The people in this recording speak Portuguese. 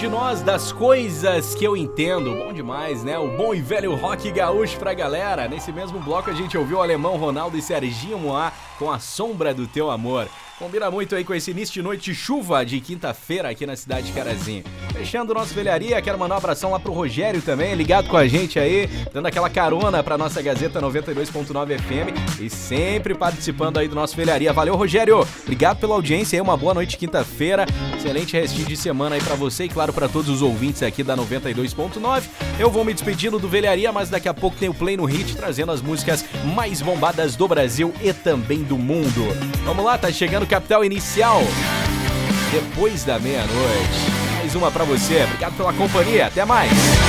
de nós, das coisas que eu entendo. Bom demais, né? O bom e velho rock gaúcho pra galera. Nesse mesmo bloco a gente ouviu o alemão Ronaldo e Serginho Moá com A Sombra do Teu Amor. Combina muito aí com esse início de noite de chuva de quinta-feira aqui na cidade de Carazinho. Fechando o nosso velharia, quero mandar um abração lá pro Rogério também, ligado com a gente aí, dando aquela carona pra nossa Gazeta 92.9 FM e sempre participando aí do nosso velharia. Valeu, Rogério! Obrigado pela audiência aí, uma boa noite de quinta-feira, excelente restinho de semana aí pra você e claro pra todos os ouvintes aqui da 92.9. Eu vou me despedindo do velharia, mas daqui a pouco tem o Play no Hit, trazendo as músicas mais bombadas do Brasil e também do mundo. Vamos lá, tá chegando Capital Inicial, depois da meia-noite. Mais uma pra você, obrigado pela companhia, até mais!